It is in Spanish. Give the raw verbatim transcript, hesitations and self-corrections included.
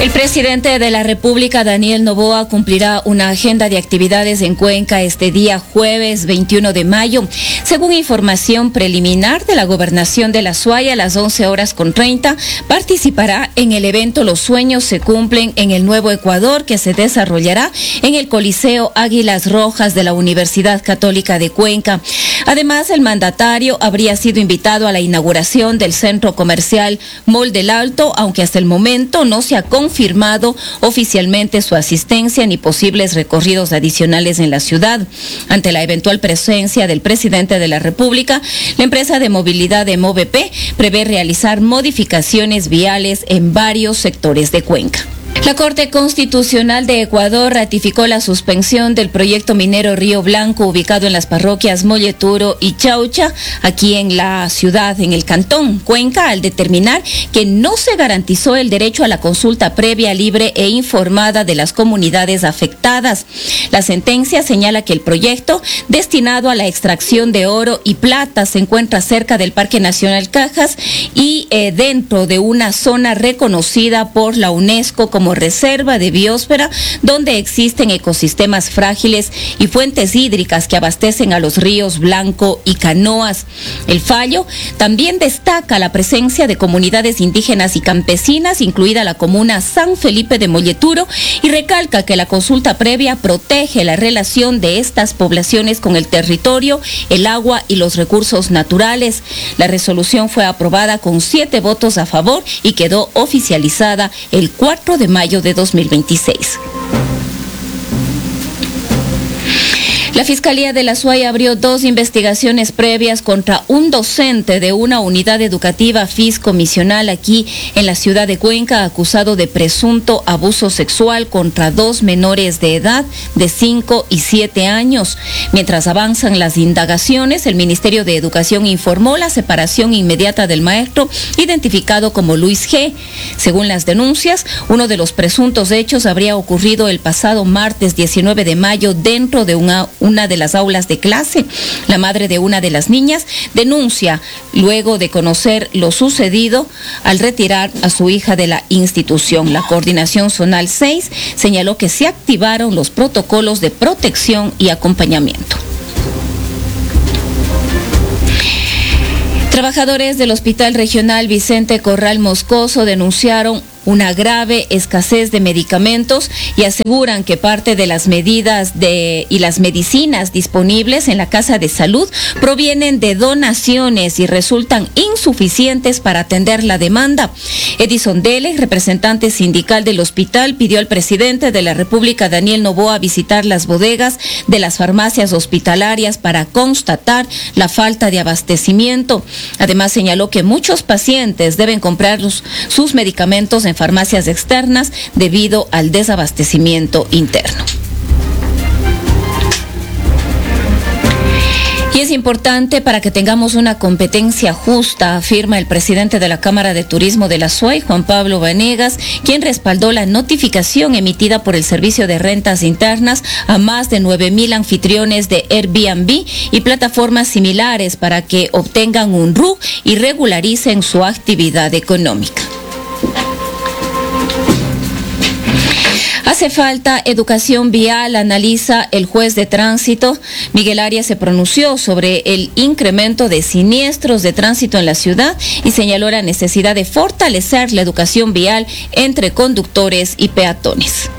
El presidente de la República, Daniel Noboa, cumplirá una agenda de actividades en Cuenca este día jueves veintiuno de mayo. Según información preliminar de la Gobernación de la Suaya, a las once horas con treinta, participará en el evento Los Sueños se cumplen en el Nuevo Ecuador, que se desarrollará en el Coliseo Águilas Rojas de la Universidad Católica de Cuenca. Además, el mandatario habría sido invitado a la inauguración del centro comercial Mall del Alto, aunque hasta el momento no se ha confirmado oficialmente su asistencia ni posibles recorridos adicionales en la ciudad. Ante la eventual presencia del presidente de la República, la empresa de movilidad de MOVEP prevé realizar modificaciones viales en varios sectores de Cuenca. La Corte Constitucional de Ecuador ratificó la suspensión del proyecto minero Río Blanco, ubicado en las parroquias Molleturo y Chaucha, aquí en la ciudad, en el cantón Cuenca, al determinar que no se garantizó el derecho a la consulta previa, libre e informada de las comunidades afectadas. La sentencia señala que el proyecto, destinado a la extracción de oro y plata, se encuentra cerca del Parque Nacional Cajas y eh, dentro de una zona reconocida por la UNESCO como reserva de biosfera, donde existen ecosistemas frágiles y fuentes hídricas que abastecen a los ríos Blanco y Canoas. El fallo también destaca la presencia de comunidades indígenas y campesinas, incluida la comuna San Felipe de Molleturo, y recalca que la consulta previa protege la relación de estas poblaciones con el territorio, el agua y los recursos naturales. La resolución fue aprobada con siete votos a favor y quedó oficializada el cuatro de mayo de dos mil veintiséis. La Fiscalía de la Suaya abrió dos investigaciones previas contra un docente de una unidad educativa fiscomisional aquí en la ciudad de Cuenca, acusado de presunto abuso sexual contra dos menores de edad de cinco y siete años. Mientras avanzan las indagaciones, el Ministerio de Educación informó la separación inmediata del maestro, identificado como Luis G. Según las denuncias, uno de los presuntos hechos habría ocurrido el pasado martes diecinueve de mayo dentro de una una de las aulas de clase. La madre de una de las niñas denuncia luego de conocer lo sucedido al retirar a su hija de la institución. La Coordinación Zonal seis señaló que se activaron los protocolos de protección y acompañamiento. Trabajadores del Hospital Regional Vicente Corral Moscoso denunciaron una grave escasez de medicamentos y aseguran que parte de las medidas de y las medicinas disponibles en la Casa de Salud provienen de donaciones y resultan insuficientes para atender la demanda. Edison Dele, representante sindical del hospital, pidió al presidente de la República, Daniel Noboa, visitar las bodegas de las farmacias hospitalarias para constatar la falta de abastecimiento. Además, señaló que muchos pacientes deben comprar los, sus medicamentos en farmacias externas debido al desabastecimiento interno. Y es importante para que tengamos una competencia justa, afirma el presidente de la Cámara de Turismo de la SUAY, Juan Pablo Vanegas, quien respaldó la notificación emitida por el Servicio de Rentas Internas a más de nueve mil anfitriones de Airbnb y plataformas similares para que obtengan un R U y regularicen su actividad económica. Hace falta educación vial, analiza el juez de tránsito. Miguel Arias se pronunció sobre el incremento de siniestros de tránsito en la ciudad y señaló la necesidad de fortalecer la educación vial entre conductores y peatones.